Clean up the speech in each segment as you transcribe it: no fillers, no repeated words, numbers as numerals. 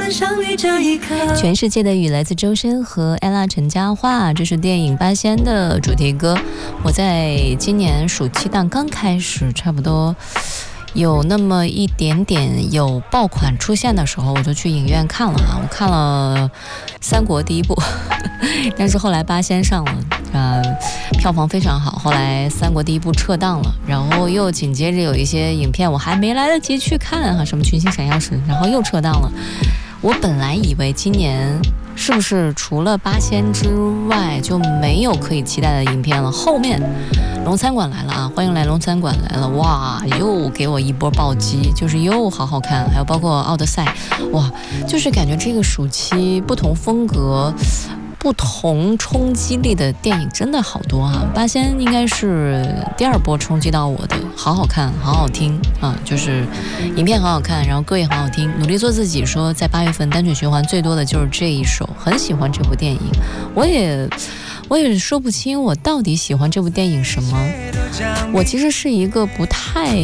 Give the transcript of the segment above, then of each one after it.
全世界的雨来自周深和艾拉陈嘉桦，这是电影《八仙》的主题歌。我在今年暑期档刚开始，差不多有那么一点点有爆款出现的时候，我就去影院看了啊。我看了三国第一部但是后来八仙上了，票房非常好，后来三国第一部撤档了，然后又紧接着有一些影片我还没来得及去看什么群星闪耀时，然后又撤档了。我本来以为今年是不是除了八仙之外就没有可以期待的影片了，后面龙餐馆来了啊，欢迎来龙餐馆来了，哇，又给我一波暴击，就是又好好看，还有包括奥德赛，哇，就是感觉这个暑期不同风格不同冲击力的电影真的好多啊！八仙应该是第二波冲击到我的，好好看，好好听啊！就是影片好好看，然后歌也好好听。努力做自己说，在8月份单曲循环最多的就是这一首，很喜欢这部电影。我也说不清我到底喜欢这部电影什么。我其实是一个不太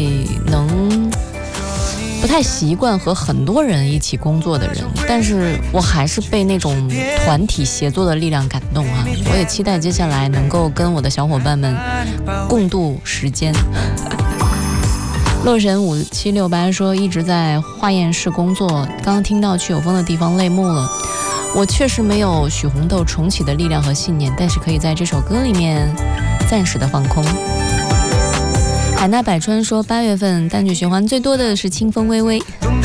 习惯和很多人一起工作的人，但是我还是被那种团体协作的力量感动啊！我也期待接下来能够跟我的小伙伴们共度时间。洛神5768说一直在化验室工作，刚刚听到去有风的地方泪目了。我确实没有许红豆重启的力量和信念，但是可以在这首歌里面暂时的放空。海纳百川说8月份单曲循环最多的是清风微微。